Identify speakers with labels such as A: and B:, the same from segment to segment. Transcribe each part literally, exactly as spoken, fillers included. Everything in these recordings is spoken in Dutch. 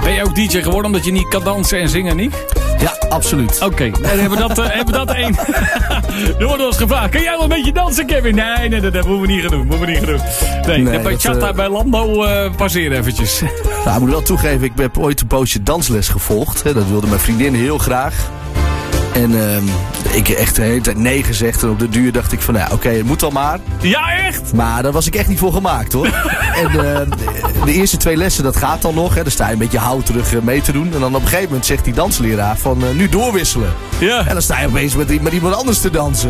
A: Ben je ook D J geworden omdat je niet kan dansen en zingen, Niek?
B: Ja, absoluut.
A: Oké, okay. Dan hebben we dat, uh, hebben we dat één. Er wordt ons gevraagd, kan jij wel een beetje dansen, Kevin? Nee, nee, dat, dat moeten we niet gaan doen. Moeten we niet gaan doen. Nee, nee bij Chatta, uh... bij Lando uh, passeer eventjes.
B: Nou, ik moet wel toegeven, ik heb ooit een poosje dansles gevolgd. Hè. Dat wilde mijn vriendin heel graag. En uh, ik heb echt de hele tijd nee gezegd. En op de duur dacht ik van, nou oké, okay, het moet al maar.
A: Ja, echt?
B: Maar daar was ik echt niet voor gemaakt, hoor. En uh, de eerste twee lessen, dat gaat dan nog. Hè. Dan sta je een beetje houterig uh, mee te doen. En dan op een gegeven moment zegt die dansleraar van, uh, nu doorwisselen. Ja. En dan sta je opeens met, met iemand anders te dansen.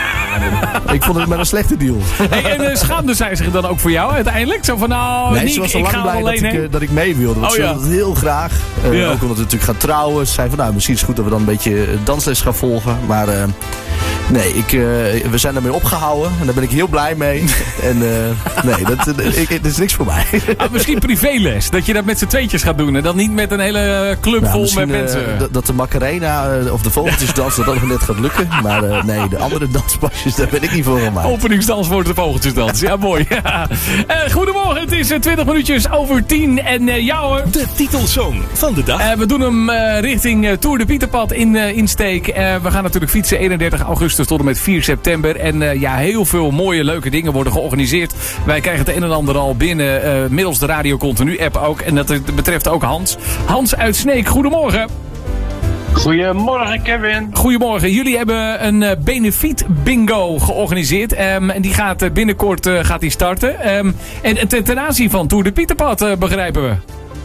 B: Ik vond het maar een slechte deal.
A: Hey, en uh, schaamde zij zich dan ook voor jou uiteindelijk? Zo van, nou,
B: nee,
A: Niek,
B: ze was al
A: ik
B: lang
A: ga
B: blij
A: alleen
B: dat ik, uh, dat ik mee wilde. Want
A: oh,
B: ze
A: ja.
B: wilde het heel graag. Uh, ja. Ook omdat we natuurlijk gaan trouwen. Ze zei van, nou, misschien is het goed dat we dan een beetje dansles gaan volgen. Maar uh, nee, ik, uh, we zijn ermee opgehouden. En daar ben ik heel blij mee. En uh, nee, dat, ik, dat is niks voor mij.
A: Ah, misschien privéles. Dat je dat met z'n tweetjes gaat doen. En dan niet met een hele club nou, vol met mensen.
B: Uh, dat de Macarena uh, of de vogeltjesdans dat nog net gaat lukken. Maar uh, nee, de andere danspasjes, daar ben ik niet voor gemaakt.
A: Openingsdans voor de vogeltjesdans. Ja, mooi. Ja. Uh, goedemorgen, het is uh, twintig minuutjes over tien. En uh, ja hoor.
C: De titelsong van de dag.
A: Uh, we doen hem uh, richting uh, Tour de Pieterpad in uh, insteek. Uh, we gaan natuurlijk fietsen eenendertig augustus tot en met vier september. En uh, ja, heel veel mooie leuke dingen worden georganiseerd. Wij krijgen het een en ander al binnen uh, middels de Radio Continu app ook. En dat betreft ook Hans. Hans uit Sneek, goedemorgen.
D: Goedemorgen, Kevin.
A: Goedemorgen. Jullie hebben een uh, benefiet bingo georganiseerd. Um, en die gaat uh, binnenkort uh, gaat die starten. Um, en ten, ten aanzien van Tour de Pieterpad, uh, begrijpen we.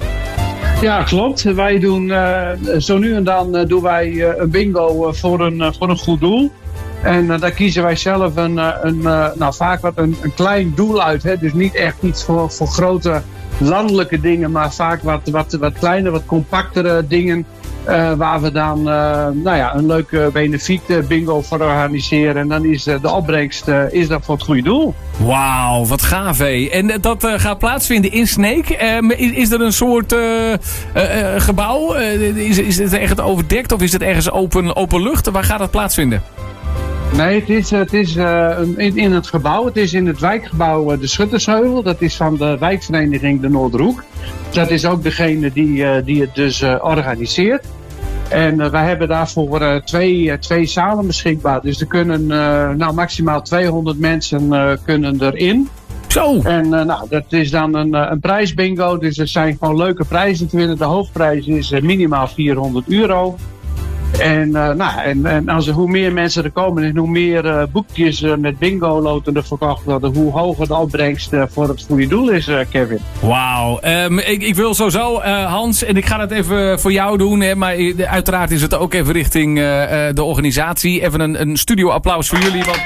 D: Ja, klopt. Wij doen uh, zo nu en dan uh, doen wij uh, een bingo uh, voor, een, uh, voor een goed doel. En uh, daar kiezen wij zelf een, uh, een, uh, nou, vaak wat een, een klein doel uit. Hè? Dus niet echt iets voor, voor grote landelijke dingen, maar vaak wat, wat, wat kleine, wat compactere dingen. Uh, waar we dan uh, nou ja, een leuke benefiet uh, bingo voor organiseren. En dan is uh, de opbrengst uh, is dat voor het goede doel.
A: Wauw, wat gaaf hé. En uh, dat uh, gaat plaatsvinden in Sneek. Uh, is, is er een soort uh, uh, uh, gebouw? Uh, is, is het echt overdekt of is het ergens open, open lucht? Waar gaat dat plaatsvinden?
D: Nee, het is, het is uh, in, in het gebouw. Het is in het wijkgebouw uh, de Schuttersheuvel. Dat is van de wijkvereniging de Noorderhoek. Dat is ook degene die, uh, die het dus uh, organiseert. En uh, wij hebben daarvoor uh, twee, uh, twee zalen beschikbaar. Dus er kunnen uh, nou, maximaal tweehonderd mensen uh, kunnen erin.
A: Zo!
D: En uh, nou, dat is dan een, uh, een prijsbingo. Dus er zijn gewoon leuke prijzen te winnen. De hoofdprijs is uh, minimaal vierhonderd euro. En, uh, nou, en, en als er, hoe meer mensen er komen en hoe meer uh, boekjes uh, met bingo-loten er verkocht worden, hoe hoger de opbrengst uh, voor het goede doel is, uh, Kevin.
A: Wauw. Um, ik, ik wil sowieso, uh, Hans, en ik ga het even voor jou doen, hè, maar uiteraard is het ook even richting uh, de organisatie. Even een, een studio-applaus voor jullie, want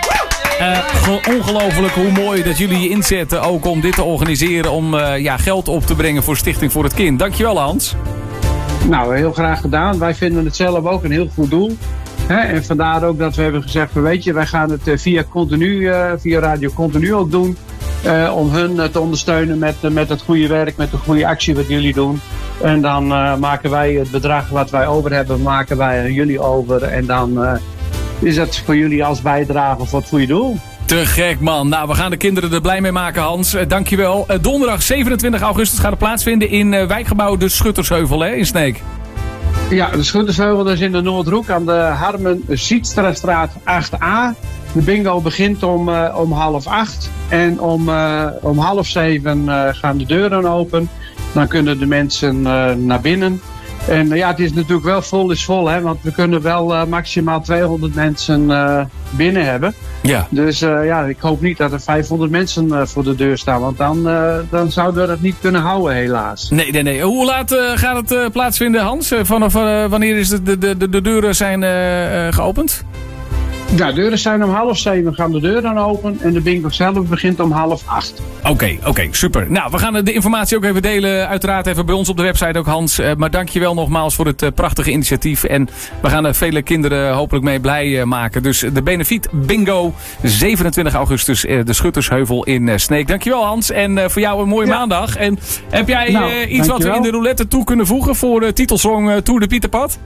A: uh, ongelooflijk hoe mooi dat jullie je inzetten ook om dit te organiseren, om uh, ja, geld op te brengen voor Stichting voor het Kind. Dankjewel, Hans.
D: Nou, heel graag gedaan. Wij vinden het zelf ook een heel goed doel. Hè? En vandaar ook dat we hebben gezegd, weet je, wij gaan het via, continu, uh, via Radio Continu ook doen. Uh, om hun uh, te ondersteunen met, uh, met het goede werk, met de goede actie wat jullie doen. En dan uh, maken wij het bedrag wat wij over hebben, maken wij aan jullie over. En dan uh, is dat voor jullie als bijdrage voor het goede doel.
A: Te gek, man. Nou, we gaan de kinderen er blij mee maken, Hans. Uh, dankjewel. Uh, donderdag zevenentwintig augustus gaat het plaatsvinden in uh, wijkgebouw de Schuttersheuvel, hè, in Sneek.
D: Ja, de Schuttersheuvel, dat is in de Noordhoek aan de Harmen-Zietstraatstraat acht a. De bingo begint om, uh, om half acht. En om, uh, om half zeven uh, gaan de deuren open. Dan kunnen de mensen uh, naar binnen. En uh, ja, het is natuurlijk wel vol is vol, hè, want we kunnen wel uh, maximaal tweehonderd mensen uh, binnen hebben.
A: Ja.
D: Dus uh, ja, ik hoop niet dat er vijfhonderd mensen uh, voor de deur staan, want dan, uh, dan zouden we dat niet kunnen houden, helaas.
A: Nee, nee, nee. Hoe laat uh, gaat het uh, plaatsvinden, Hans? Uh, vanaf uh, wanneer is de, de, de, de deuren zijn uh, uh, geopend?
D: Ja, de deuren zijn om half zeven, gaan de deuren open en de bingo zelf begint om half acht.
A: Oké, okay, oké, okay, super. Nou, we gaan de informatie ook even delen, uiteraard even bij ons op de website ook, Hans. Uh, maar dankjewel nogmaals voor het uh, prachtige initiatief. En we gaan er vele kinderen hopelijk mee blij uh, maken. Dus de benefiet bingo, zevenentwintig augustus, uh, de Schuttersheuvel in uh, Sneek. Dankjewel, Hans. En uh, voor jou een mooie ja. maandag. En heb jij
D: nou,
A: uh, iets wat we in de roulette toe kunnen voegen voor de titelsong uh, Tour de Pieterpad?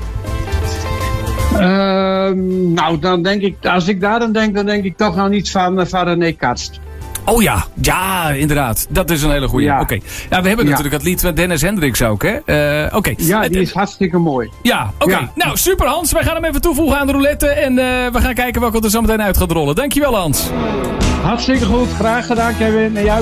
D: Uh, nou, dan denk ik, als ik daar aan denk, dan denk ik toch nog niet van, van René Karst.
A: Oh ja, ja, inderdaad. Dat is een hele goeie.
D: Ja.
A: Oké. Okay. Ja, we hebben
D: ja.
A: natuurlijk het lied van Dennis Hendricks ook, hè? Uh, Oké. Okay.
D: Ja, die is hartstikke mooi.
A: Ja, oké. Okay. Ja. Nou, super Hans. Wij gaan hem even toevoegen aan de roulette. En uh, we gaan kijken welke er zo meteen uit gaat rollen. Dankjewel Hans.
D: Hartstikke goed. Graag gedaan, Kevin. En jou